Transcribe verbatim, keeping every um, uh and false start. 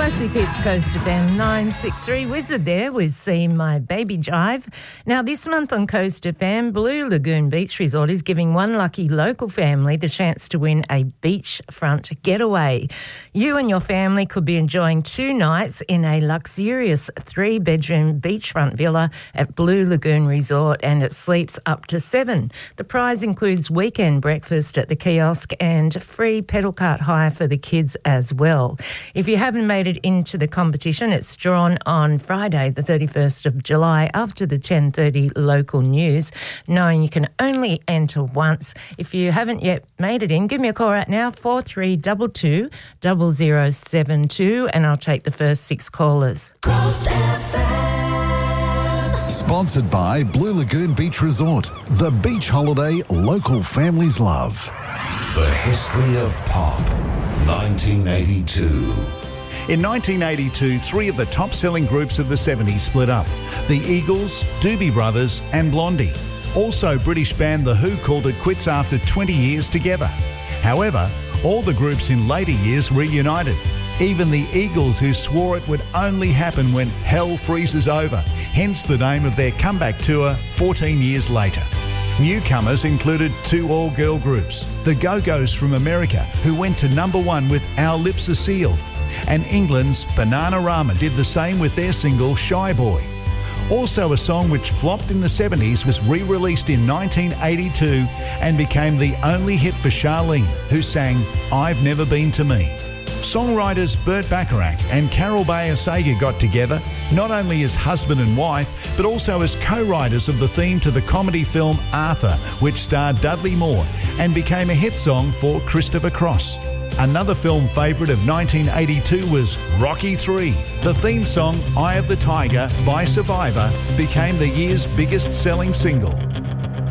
Classic Hits Coast F M nine sixty-three. Wizard there with See My Baby Jive. Now, this month on Coast F M, Blue Lagoon Beach Resort is giving one lucky local family the chance to win a beachfront getaway. You and your family could be enjoying two nights in a luxurious three-bedroom beachfront villa at Blue Lagoon Resort, and it sleeps up to seven. The prize includes weekend breakfast at the kiosk and free pedal cart hire for the kids as well. If you haven't made it into the competition, it's drawn on Friday, the thirty-first of July, after the ten thirty local news, knowing you can only enter once. If you haven't yet made it in, give me a call right now, four three two two, zero zero seven two, and I'll take the first six callers. Sponsored by Blue Lagoon Beach Resort, the beach holiday local families love. The history of pop, nineteen eighty-two. In nineteen eighty-two, three of the top-selling groups of the seventies split up. The Eagles, Doobie Brothers and Blondie. Also, British band The Who called it quits after twenty years together. However, all the groups in later years reunited. Even the Eagles, who swore it would only happen when hell freezes over, hence the name of their comeback tour fourteen years later. Newcomers included two all-girl groups, the Go-Go's from America, who went to number one with Our Lips Are Sealed, and England's Bananarama did the same with their single Shy Boy. Also, a song which flopped in the seventies was re-released in nineteen eighty-two and became the only hit for Charlene, who sang I've Never Been to Me. Songwriters Burt Bacharach and Carol Bayer Sager got together, not only as husband and wife, but also as co-writers of the theme to the comedy film Arthur, which starred Dudley Moore and became a hit song for Christopher Cross. Another film favourite of nineteen eighty-two was Rocky three. The theme song Eye of the Tiger by Survivor became the year's biggest selling single.